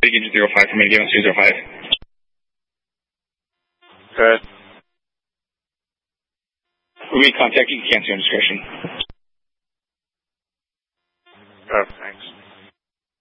speaking to 05 from Indiana 205. Good. We may contact you, cancel your discretion. Perfect.